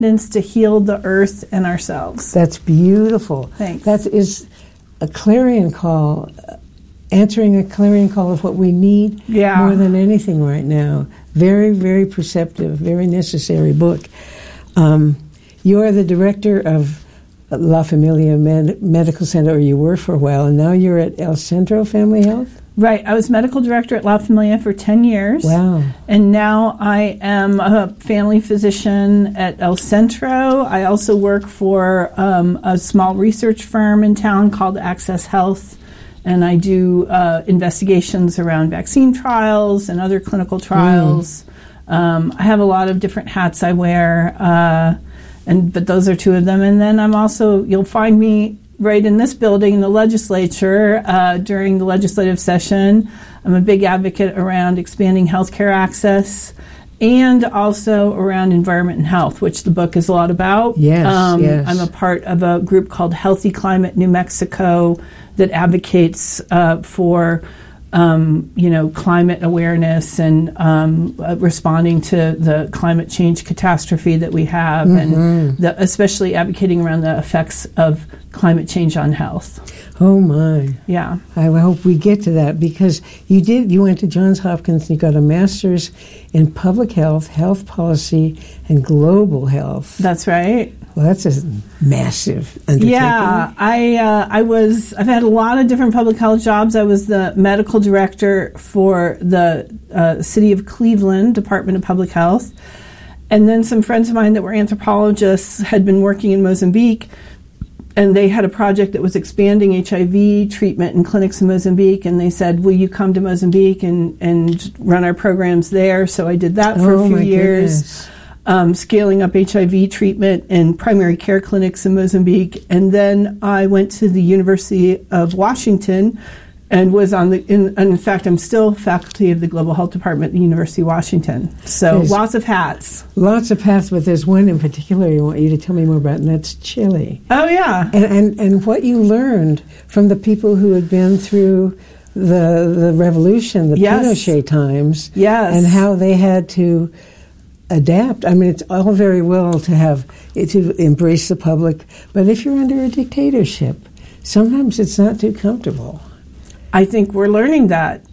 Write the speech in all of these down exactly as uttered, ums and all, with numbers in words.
to heal the earth and ourselves. That's beautiful. Thanks. That is a clarion call, answering a clarion call of what we need yeah. more than anything right now. Very, very perceptive, very necessary book. Um, you are the director of La Familia Med- Medical Center, or you were for a while, and now you're at El Centro Family Health? Right. I was medical director at La Familia for ten years. Wow. And now I am a family physician at El Centro. I also work for um, a small research firm in town called Access Health, and I do uh, investigations around vaccine trials and other clinical trials. Mm. Um, I have a lot of different hats I wear, uh, and but those are two of them. And then I'm also, you'll find me right in this building in the legislature uh, during the legislative session. I'm a big advocate around expanding healthcare access and also around environment and health, which the book is a lot about. Yes, um, yes. I'm a part of a group called Healthy Climate New Mexico that advocates uh, for Um, you know, climate awareness and um, uh, responding to the climate change catastrophe that we have, mm-hmm. and the, especially advocating around the effects of climate change on health. Oh my! Yeah, I hope we get to that, because you did. You went to Johns Hopkins and you got a master's in public health, health policy, and global health. That's right. Well, that's a massive undertaking. Yeah, I uh, I was. I've had a lot of different public health jobs. I was the medical director for the uh, City of Cleveland Department of Public Health, and then some friends of mine that were anthropologists had been working in Mozambique, and they had a project that was expanding H I V treatment in clinics in Mozambique, and they said, "Will you come to Mozambique and and run our programs there?" So I did that for oh, a few my years. Goodness. Um, scaling up H I V treatment in primary care clinics in Mozambique. And then I went to the University of Washington and was on the, in, and in fact, I'm still faculty of the Global Health Department at the University of Washington. So there's lots of hats. Lots of hats, but there's one in particular I want you to tell me more about, and that's Chile. Oh, yeah. And, and, and what you learned from the people who had been through the, the revolution, the yes. Pinochet times, yes. and how they had to adapt. I mean, it's all very well to have to embrace the public, but if you're under a dictatorship, sometimes it's not too comfortable. I think we're learning that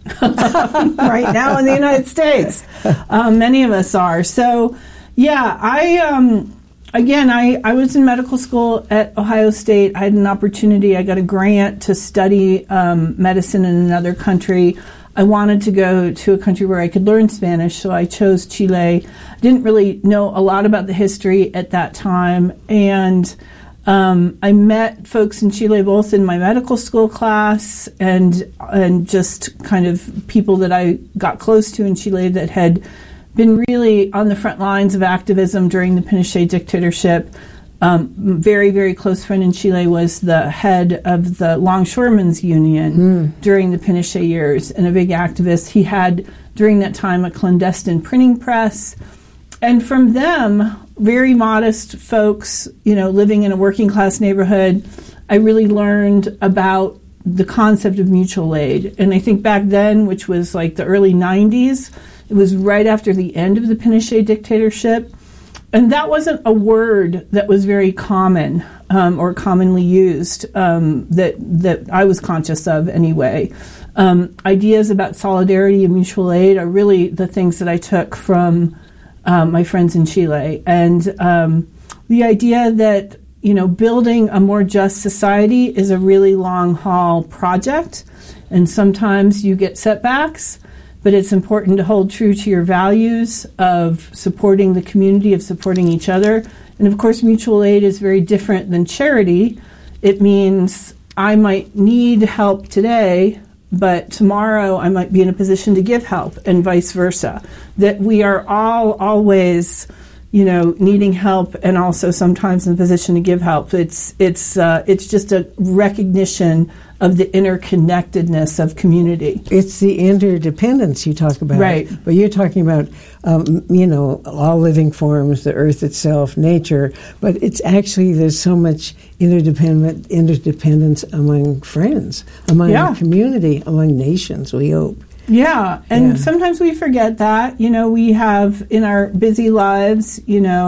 right now in the United States. Um, many of us are. So, yeah, I um, again, I, I was in medical school at Ohio State. I had an opportunity. I got a grant to study um, medicine in another country. I wanted to go to a country where I could learn Spanish, so I chose Chile. I didn't really know a lot about the history at that time, and um, I met folks in Chile both in my medical school class and and just kind of people that I got close to in Chile that had been really on the front lines of activism during the Pinochet dictatorship. Um, very, very close friend in Chile was the head of the Longshoremen's Union mm. during the Pinochet years, and a big activist. He had, during that time, a clandestine printing press. And from them, very modest folks, you know, living in a working class neighborhood, I really learned about the concept of mutual aid. And I think back then, which was like the early nineties, it was right after the end of the Pinochet dictatorship. And that wasn't a word that was very common um, or commonly used um, that that I was conscious of anyway. Um, ideas about solidarity and mutual aid are really the things that I took from um, my friends in Chile. And um, the idea that, you know, building a more just society is a really long haul project, and sometimes you get setbacks. But it's important to hold true to your values of supporting the community, of supporting each other. And of course, mutual aid is very different than charity. It means I might need help today, but tomorrow I might be in a position to give help, and vice versa. That we are all always, you know, needing help, and also sometimes in a position to give help. It's it's uh, it's just a recognition of the interconnectedness of community. It's the interdependence you talk about. Right. But you're talking about, um, you know, all living forms, the earth itself, nature, but it's actually, there's so much interdependent, interdependence among friends, among yeah. the community, among nations, we hope. Yeah, and yeah. sometimes we forget that. You know, we have in our busy lives, you know,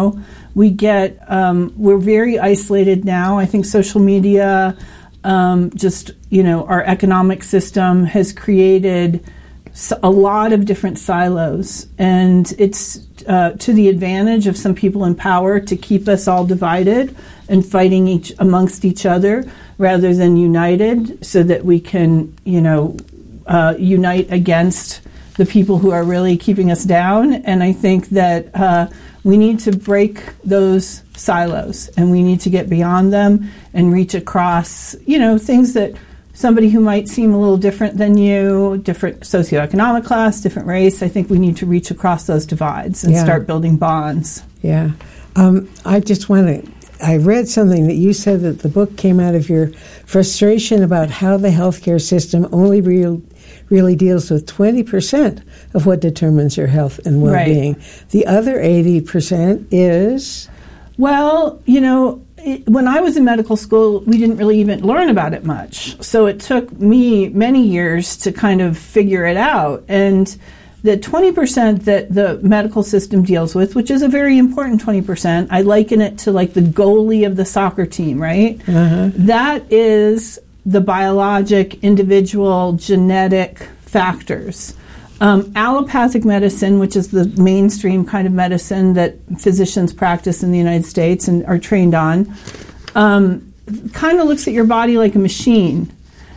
We get, um, we're very isolated now. I think social media, um, just, you know, our economic system has created a lot of different silos, and it's uh, to the advantage of some people in power to keep us all divided and fighting each amongst each other rather than united, so that we can, you know, uh, unite against the people who are really keeping us down. And I think that uh, we need to break those silos, and we need to get beyond them and reach across, you know, things that somebody who might seem a little different than you, different socioeconomic class, different race, I think we need to reach across those divides and yeah. start building bonds. Yeah. Um, I just want to, I read something that you said that the book came out of your frustration about how the healthcare system only real, really deals with twenty percent of what determines your health and well-being. Right. The other eighty percent is? Well, you know, it, when I was in medical school, we didn't really even learn about it much. So it took me many years to kind of figure it out. And the twenty percent that the medical system deals with, which is a very important twenty percent, I liken it to like the goalie of the soccer team, right? Uh-huh. That is the biologic, individual, genetic factors. Um, allopathic medicine, which is the mainstream kind of medicine that physicians practice in the United States and are trained on, um, kind of looks at your body like a machine.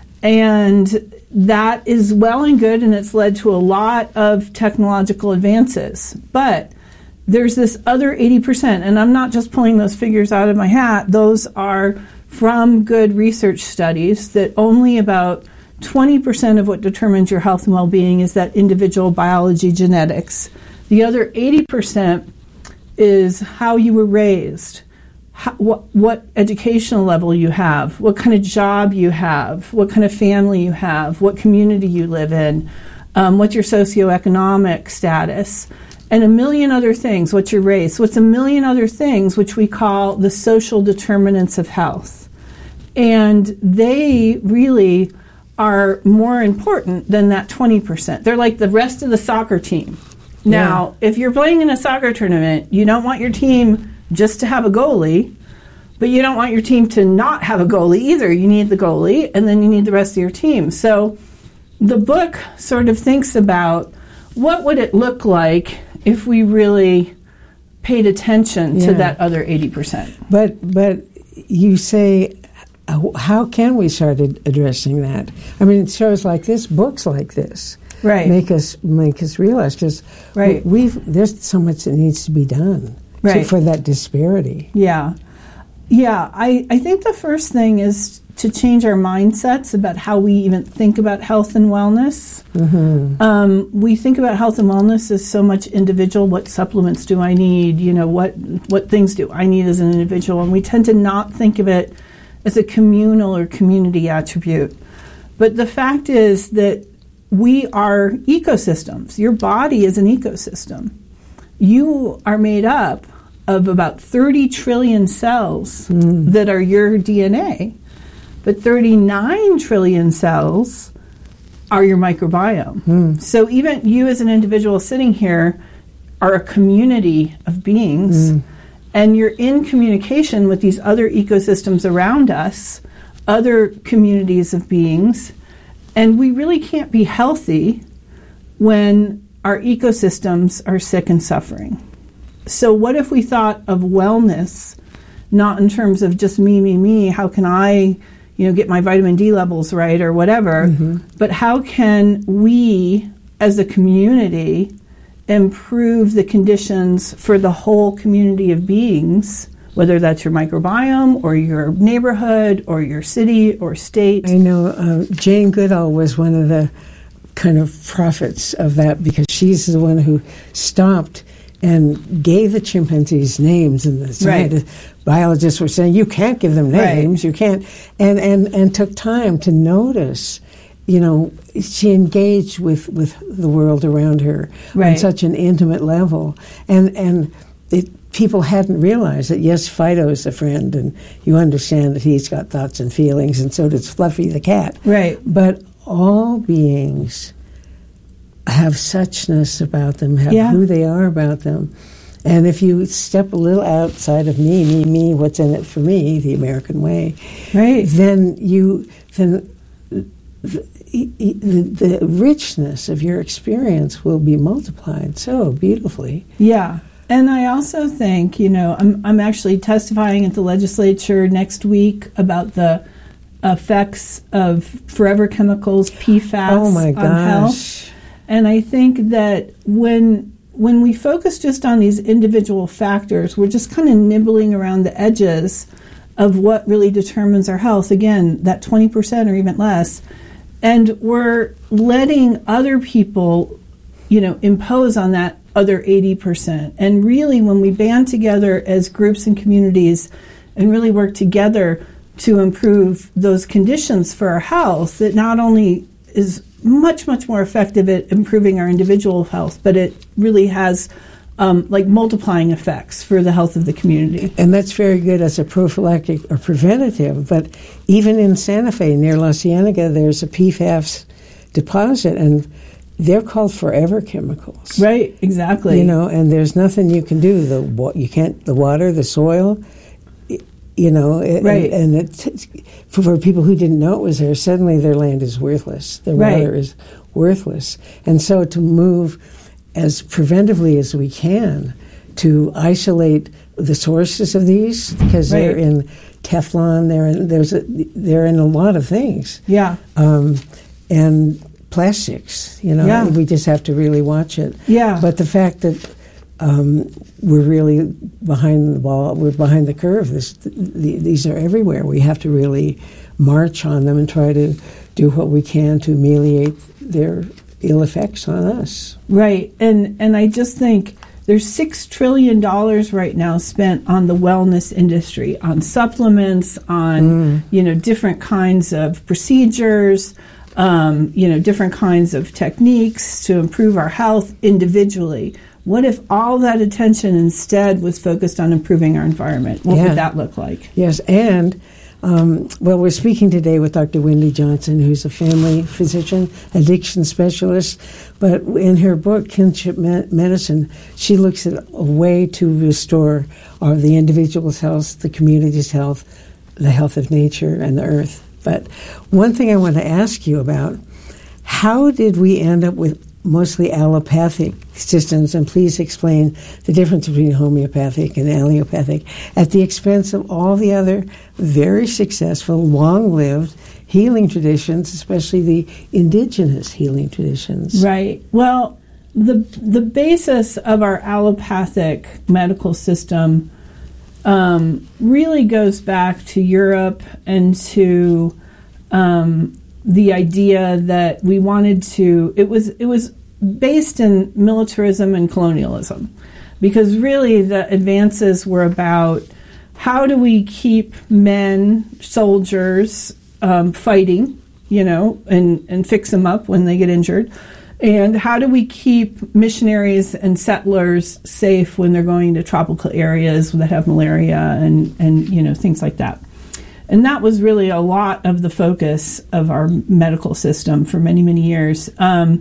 And that is well and good, and it's led to a lot of technological advances. But there's this other eighty percent, and I'm not just pulling those figures out of my hat. Those are from good research studies that only about twenty percent of what determines your health and well-being is that individual biology, genetics. The other eighty percent is how you were raised, how, what, what educational level you have, what kind of job you have, what kind of family you have, what community you live in, um, what's your socioeconomic status, and a million other things, what's your race, what's a million other things which we call the social determinants of health. And they really are more important than that twenty percent. They're like the rest of the soccer team. Now, yeah. if you're playing in a soccer tournament, you don't want your team just to have a goalie, but you don't want your team to not have a goalie either. You need the goalie, and then you need the rest of your team. So the book sort of thinks about what would it look like if we really paid attention yeah. to that other eighty percent. But but you say, how can we start addressing that? I mean, shows like this, books like this, right, make us make us realize because right. we've there's so much that needs to be done right. to, for that disparity. Yeah, yeah. I I think the first thing is to change our mindsets about how we even think about health and wellness. Mm-hmm. Um, we think about health and wellness as so much individual. What supplements do I need? You know, what what things do I need as an individual? And we tend to not think of it as a communal or community attribute. But the fact is that we are ecosystems. Your body is an ecosystem. You are made up of about thirty trillion cells mm. that are your D N A, but thirty-nine trillion cells are your microbiome. Mm. So even you as an individual sitting here are a community of beings, mm. and you're in communication with these other ecosystems around us, other communities of beings, and we really can't be healthy when our ecosystems are sick and suffering. So what if we thought of wellness not in terms of just me, me, me, how can I, you know, get my vitamin D levels right or whatever, mm-hmm. but how can we as a community improve the conditions for the whole community of beings, whether that's your microbiome or your neighborhood or your city or state. I know uh, Jane Goodall was one of the kind of prophets of that because she's the one who stopped and gave the chimpanzees names, and the scientists, right. biologists were saying, you can't give them names, right. you can't, and, and, and took time to notice. You know, she engaged with, with the world around her right. on such an intimate level. And and it, people hadn't realized that, yes, Fido's a friend, and you understand that he's got thoughts and feelings, and so does Fluffy the cat. Right. But all beings have suchness about them, have yeah. who they are about them. And if you step a little outside of me, me, me, what's in it for me, the American way, right? Then you, then the, the, the richness of your experience will be multiplied so beautifully. Yeah. And I also think, you know, I'm I'm actually testifying at the legislature next week about the effects of forever chemicals, P FAS, oh my on gosh. health. And I think that when when we focus just on these individual factors, we're just kind of nibbling around the edges of what really determines our health. Again, that twenty percent or even less. And we're letting other people, you know, impose on that other eighty percent. And really, when we band together as groups and communities and really work together to improve those conditions for our health, it not only is much, much more effective at improving our individual health, but it really has um, like multiplying effects for the health of the community. And that's very good as a prophylactic or preventative. But even in Santa Fe, near La Cienega, there's a P FAS deposit, and they're called forever chemicals. Right, exactly. You know, and there's nothing you can do. The you can't the water, the soil, you know, right. and, and it, for people who didn't know it was there, suddenly their land is worthless. Their right. water is worthless. And so to move as preventively as we can to isolate the sources of these, because right. they're in Teflon, they're in, there's a, they're in a lot of things. Yeah. Um, and plastics, you know, yeah. we just have to really watch it. Yeah. But the fact that um, we're really behind the ball, we're behind the curve. This, the, these are everywhere. We have to really march on them and try to do what we can to ameliorate their ill effects on us. Right. And and I just think there's six trillion dollars right now spent on the wellness industry, on supplements, on mm. you know different kinds of procedures. Um, you know, different kinds of techniques to improve our health individually. What if all that attention instead was focused on improving our environment? What yeah. would that look like? Yes, and, um, well, we're speaking today with Doctor Wendy Johnson, who's a family physician, addiction specialist, but in her book, Kinship Medicine, she looks at a way to restore our, the individual's health, the community's health, the health of nature and the earth. But one thing I want to ask you about, how did we end up with mostly allopathic systems? And please explain the difference between homeopathic and allopathic at the expense of all the other very successful, long-lived healing traditions, especially the indigenous healing traditions. Right. Well, the the basis of our allopathic medical system Um, really goes back to Europe and to um, the idea that we wanted to. It was it was based in militarism and colonialism, because really the advances were about how do we keep men, soldiers, um, fighting, you know, and and fix them up when they get injured. And how do we keep missionaries and settlers safe when they're going to tropical areas that have malaria and, and you know, things like that? And that was really a lot of the focus of our medical system for many, many years. Um,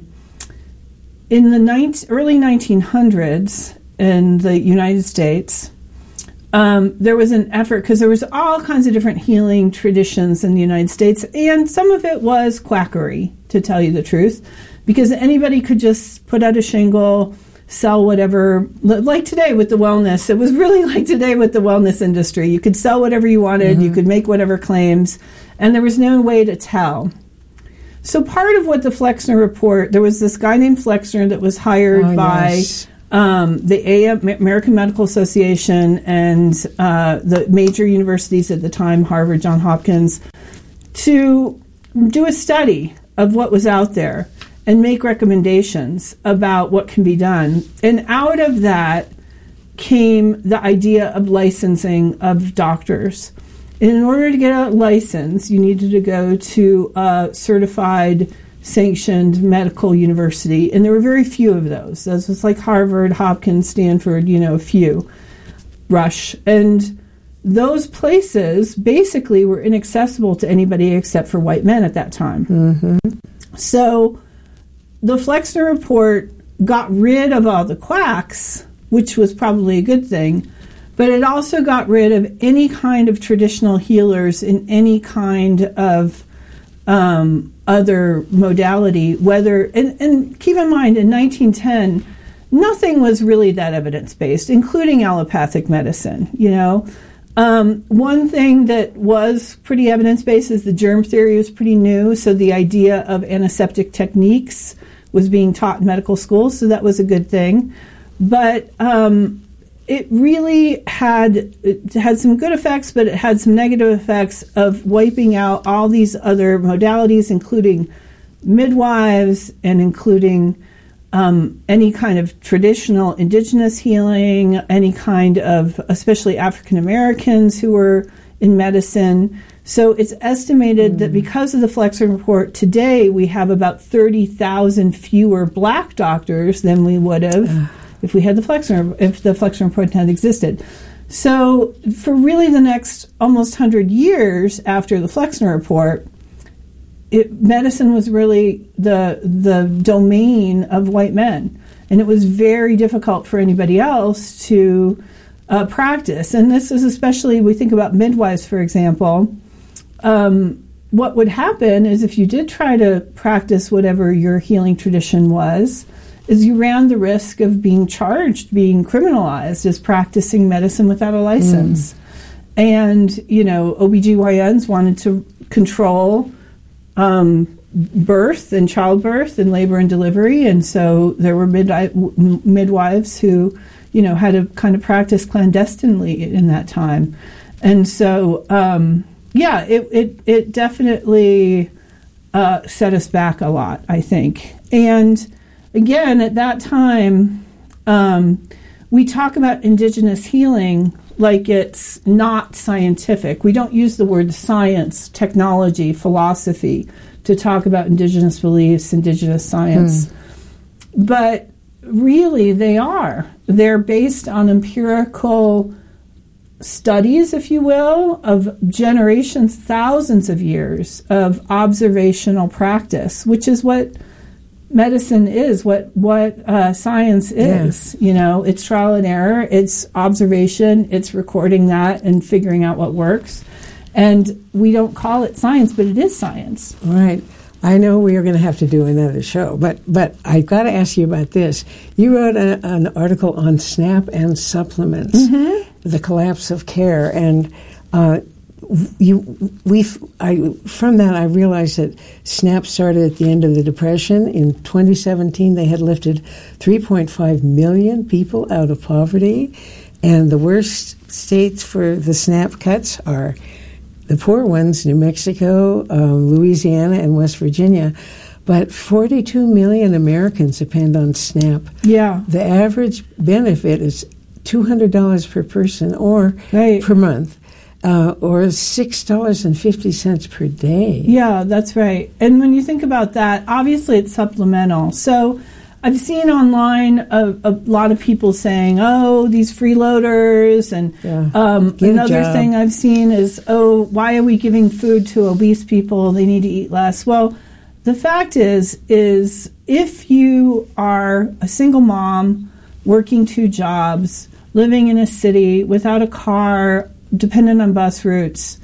in the nineteen, early nineteen hundreds in the United States, um, there was an effort, because there was all kinds of different healing traditions in the United States, and some of it was quackery, to tell you the truth. Because anybody could just put out a shingle, sell whatever, like today with the wellness. It was really like today with the wellness industry. You could sell whatever you wanted, mm-hmm. you could make whatever claims, and there was no way to tell. So part of what the Flexner Report, there was this guy named Flexner that was hired oh, by yes. um, the A M, American Medical Association and uh, the major universities at the time, Harvard, Johns Hopkins, to do a study of what was out there and make recommendations about what can be done. And out of that came the idea of licensing of doctors. And in order to get a license, you needed to go to a certified, sanctioned medical university. And there were very few of those. Those was like Harvard, Hopkins, Stanford, you know, a few. Rush. And those places basically were inaccessible to anybody except for white men at that time. Mm-hmm. So the Flexner Report got rid of all the quacks which was probably a good thing. But it also got rid of any kind of traditional healers in any kind of um, other modality, whether, and, and keep in mind, in nineteen ten, nothing was really that evidence-based, including allopathic medicine, you know. Um, one thing that was pretty evidence-based is the germ theory was pretty new, so the idea of antiseptic techniques was being taught in medical schools, so that was a good thing. But um, it really had it had some good effects, but it had some negative effects of wiping out all these other modalities, including midwives and including um, any kind of traditional indigenous healing, any kind of, especially African Americans who were in medicine. So it's estimated mm. that because of the Flexner Report, today we have about thirty thousand fewer black doctors than we would have uh. if we had the Flexner, if the Flexner Report had existed. So for really the next almost one hundred years after the Flexner Report, it, medicine was really the the domain of white men, and it was very difficult for anybody else to uh, practice. And this is especially, we think about midwives, for example. Um, what would happen is if you did try to practice whatever your healing tradition was, is you ran the risk of being charged, being criminalized as practicing medicine without a license. Mm. And, you know, O B G Y Ns wanted to control um, birth and childbirth and labor and delivery, and so there were midwi- midwives who, you know, had to kind of practice clandestinely in that time. And so, um, yeah, it, it, it definitely uh, set us back a lot, I think. And again, at that time, um, we talk about indigenous healing like it's not scientific. We don't use the word science, technology, philosophy to talk about indigenous beliefs, indigenous science. Mm. But really, they are. They're based on empirical studies, if you will, of generations, thousands of years of observational practice, which is what medicine is, what what uh, science is. Yeah. You know, it's trial and error, it's observation, it's recording that and figuring out what works. And we don't call it science, but it is science. Right. I know we are going to have to do another show, but but I've got to ask you about this. You wrote a, an article on SNAP and supplements, mm-hmm. the collapse of care, and uh, you we I from that I realized that SNAP started at the end of the Depression. In twenty seventeen, they had lifted three point five million people out of poverty, and the worst states for the SNAP cuts are the poor ones, New Mexico, um, Louisiana, and West Virginia. But forty-two million Americans depend on SNAP. Yeah. The average benefit is two hundred dollars per person or right. per month, uh, or six dollars and fifty cents per day. Yeah, that's right. And when you think about that, obviously it's supplemental. So I've seen online a, a lot of people saying, oh, these freeloaders. And yeah. um, another thing I've seen is, oh, why are we giving food to obese people? They need to eat less. Well, the fact is, is if you are a single mom working two jobs, living in a city without a car, dependent on bus routes,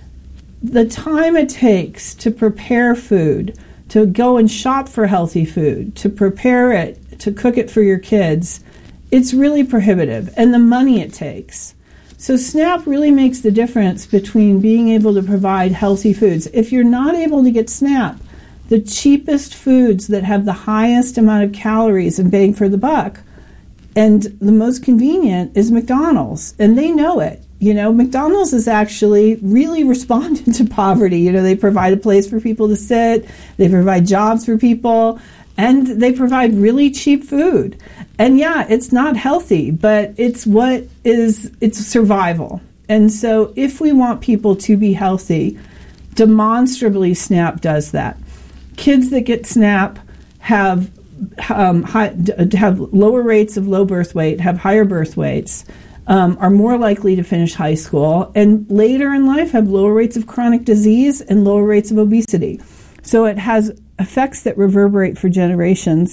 the time it takes to prepare food, to go and shop for healthy food, to prepare it, to cook it for your kids, it's really prohibitive, and the money it takes. So SNAP really makes the difference between being able to provide healthy foods. If you're not able to get SNAP, the cheapest foods that have the highest amount of calories and bang for the buck, and the most convenient, is McDonald's, and they know it. You know, McDonald's has actually really responded to poverty. You know, they provide a place for people to sit, they provide jobs for people, and they provide really cheap food. And yeah, it's not healthy, but it's what is, it's survival. And so if we want people to be healthy, demonstrably SNAP does that. Kids that get SNAP have um, high, have lower rates of low birth weight, have higher birth weights, Um, are more likely to finish high school, and later in life have lower rates of chronic disease and lower rates of obesity. So it has effects that reverberate for generations.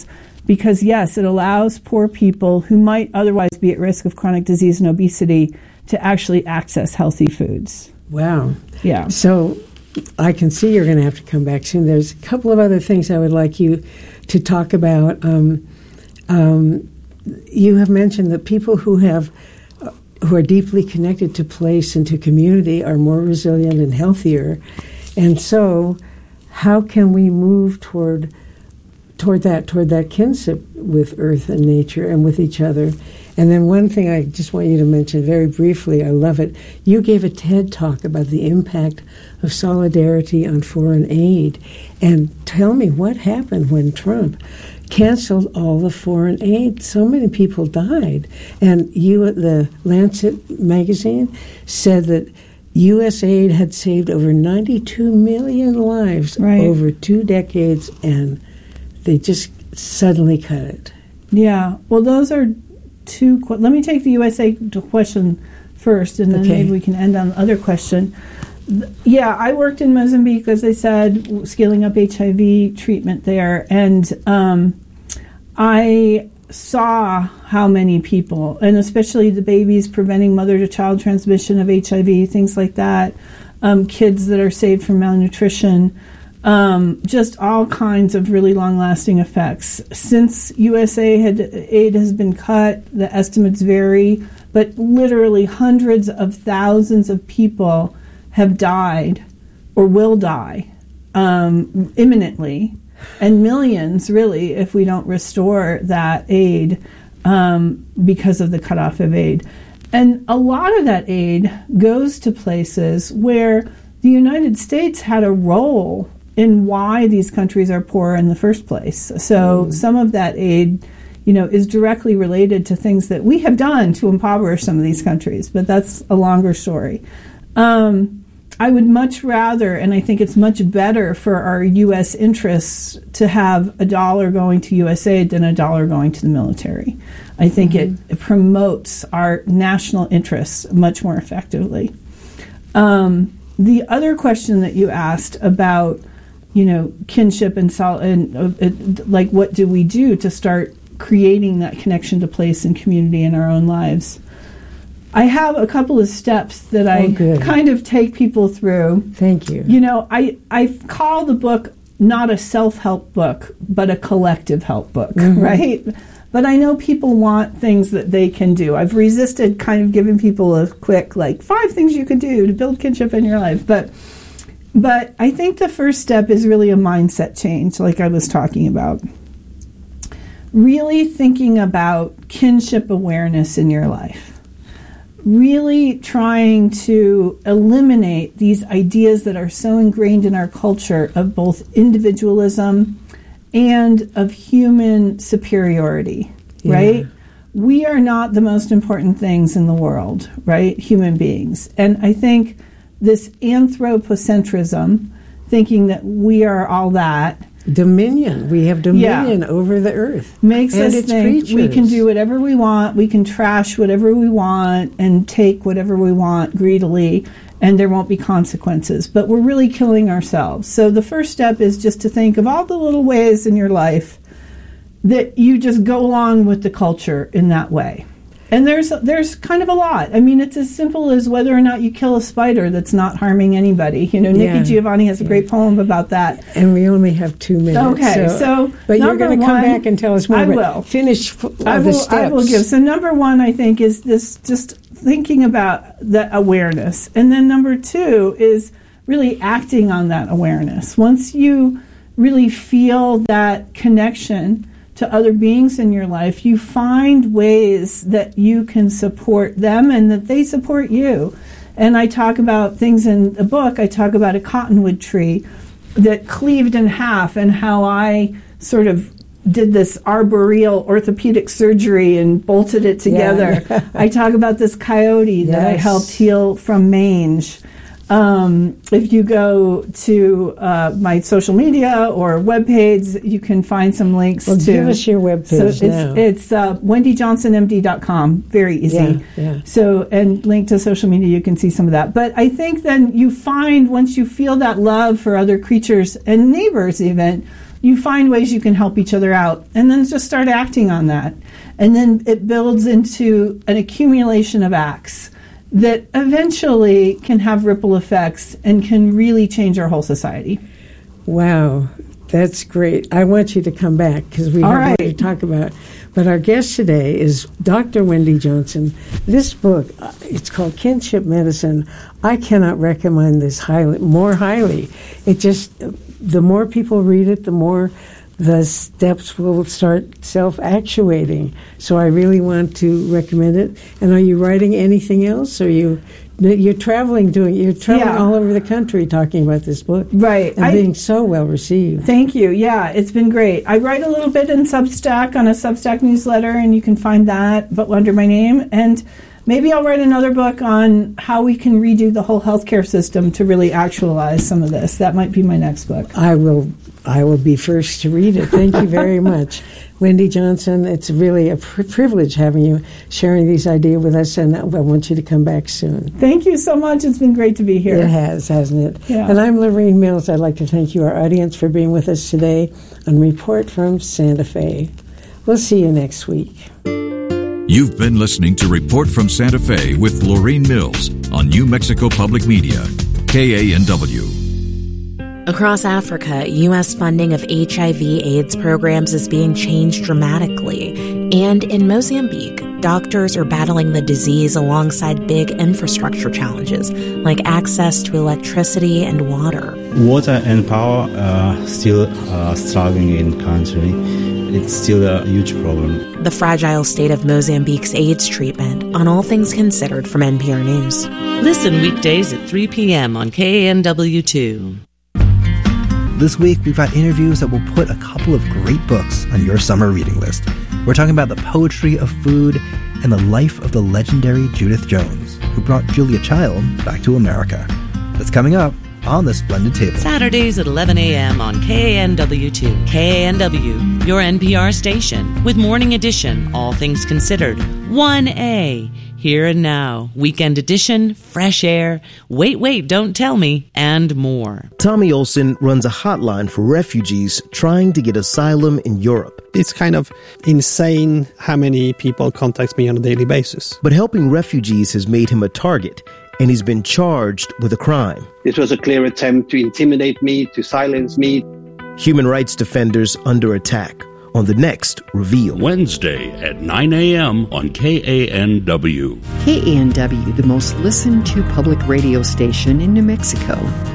because, yes, it allows poor people who might otherwise be at risk of chronic disease and obesity to actually access healthy foods. Wow. Yeah. So I can see you're going to have to come back soon. There's a couple of other things I would like you to talk about. Um, um, you have mentioned that people who have uh, who are deeply connected to place and to community are more resilient and healthier. And so how can we move toward toward that, toward that kinship with earth and nature and with each other? And then one thing I just want you to mention very briefly, I love it. You gave a TED Talk about the impact of solidarity on foreign aid. And tell me what happened when Trump canceled all the foreign aid. So many people died. And you at the Lancet magazine said that U S aid had saved over ninety-two million lives right. over two decades, and they just suddenly cut it. Yeah. Well, those are two. Qu- let me take the U S A question first, and then okay. maybe we can end on the other question. Th- yeah, I worked in Mozambique, as I said, scaling up H I V treatment there, and um, I saw how many people, and especially the babies, preventing mother-to-child transmission of H I V, things like that, um, kids that are saved from malnutrition, um, just all kinds of really long-lasting effects. Since U S A had, aid has been cut, the estimates vary, but literally hundreds of thousands of people have died or will die um, imminently, and millions, really, if we don't restore that aid um, because of the cutoff of aid. And a lot of that aid goes to places where the United States had a role in why these countries are poor in the first place. So mm. some of that aid, you know, is directly related to things that we have done to impoverish some of these countries, but that's a longer story. Um, I would much rather, and I think it's much better for our U S interests to have a dollar going to U S aid than a dollar going to the military. I think mm-hmm. it, it promotes our national interests much more effectively. Um, the other question that you asked about, you know, kinship and, sol- and uh, it, like what do we do to start creating that connection to place and community in our own lives? I have a couple of steps that I oh, kind of take people through. Thank you. You know, I, I call the book not a self-help book, but a collective help book, mm-hmm. right? But I know people want things that they can do. I've resisted kind of giving people a quick, like, five things you could do to build kinship in your life. But, but I think the first step is really a mindset change, like I was talking about. Really thinking about kinship awareness in your life. Really trying to eliminate these ideas that are so ingrained in our culture of both individualism and of human superiority, yeah. right? We are not the most important things in the world, right? Human beings. And I think this anthropocentrism, thinking that we are all that, dominion. We have dominion yeah. over the earth. Makes and us its think creatures. We can do whatever we want, we can trash whatever we want, and take whatever we want greedily, and there won't be consequences. But we're really killing ourselves. So the first step is just to think of all the little ways in your life that you just go along with the culture in that way. And there's there's kind of a lot. I mean, it's as simple as whether or not you kill a spider that's not harming anybody. You know, yeah. Nikki Giovanni has a yeah. great poem about that. And we only have two minutes. Okay, so, so but you're going to come back and tell us more. I about will finish f- I the will, steps. I will give. So number one, I think, is this just thinking about the awareness, and then number two is really acting on that awareness. Once you really feel that connection to other beings in your life, you find ways that you can support them and that they support you. And I talk about things in the book. I talk about a cottonwood tree that cleaved in half and how I sort of did this arboreal orthopedic surgery and bolted it together. Yeah. I talk about this coyote yes. that I helped heal from mange. Um, if you go to uh, my social media or webpage, you can find some links well, to. Give us your webpage so it's, now. It's uh, wendy johnson m d dot com. Very easy. Yeah, yeah. So, and link to social media, you can see some of that. But I think then you find once you feel that love for other creatures and neighbors even, you find ways you can help each other out, and then just start acting on that. And then it builds into an accumulation of acts that eventually can have ripple effects and can really change our whole society. Wow, that's great. I want you to come back because we All have right. more to talk about. But our guest today is Doctor Wendy Johnson. This book, uh, it's called Kinship Medicine. I cannot recommend this highly, more highly. It just, the more people read it, the more the steps will start self-actuating. So I really want to recommend it. And are you writing anything else? Are you you're traveling doing you're traveling Yeah. all over the country talking about this book, Right. and I- being so well received. Thank you. Yeah, it's been great. I write a little bit in Substack on a Substack newsletter, and you can find that but under my name. And maybe I'll write another book on how we can redo the whole healthcare system to really actualize some of this. That might be my next book. I will I will be first to read it. Thank you very much. Wendy Johnson, it's really a pr- privilege having you sharing these ideas with us, and I want you to come back soon. Thank you so much. It's been great to be here. It has, hasn't it? Yeah. And I'm Lorraine Mills. I'd like to thank you, our audience, for being with us today on Report from Santa Fe. We'll see you next week. You've been listening to Report from Santa Fe with Lorraine Mills on New Mexico Public Media, K A N W. Across Africa, U S funding of H I V AIDS programs is being changed dramatically. And in Mozambique, doctors are battling the disease alongside big infrastructure challenges, like access to electricity and water. Water and power are still uh, struggling in country. It's still a huge problem. The fragile state of Mozambique's AIDS treatment on All Things Considered from N P R News. Listen weekdays at three p.m. on K A N W two. This week, we've got interviews that will put a couple of great books on your summer reading list. We're talking about the poetry of food and the life of the legendary Judith Jones, who brought Julia Child back to America. That's coming up on The Splendid Table. Saturdays at eleven a.m. on K A N W two. K A N W, your N P R station, with Morning Edition, All Things Considered, one A, Here and Now, Weekend Edition, Fresh Air, Wait, Wait, Don't Tell Me, and more. Tommy Olsen runs a hotline for refugees trying to get asylum in Europe. It's kind of insane how many people contact me on a daily basis. But helping refugees has made him a target, and he's been charged with a crime. This was a clear attempt to intimidate me, to silence me. Human rights defenders under attack on the next Reveal. Wednesday at nine a.m. on K A N W. K A N W, the most listened to public radio station in New Mexico.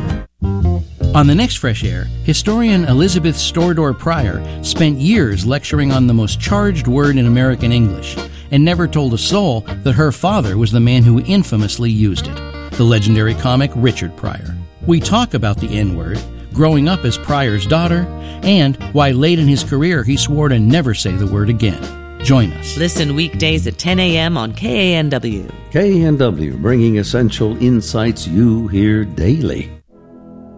On the next Fresh Air, historian Elizabeth Stordor Pryor spent years lecturing on the most charged word in American English and never told a soul that her father was the man who infamously used it, the legendary comic Richard Pryor. We talk about the N-word, growing up as Pryor's daughter, and why late in his career he swore to never say the word again. Join us. Listen weekdays at ten a.m. on K A N W. K A N W, bringing essential insights you hear daily.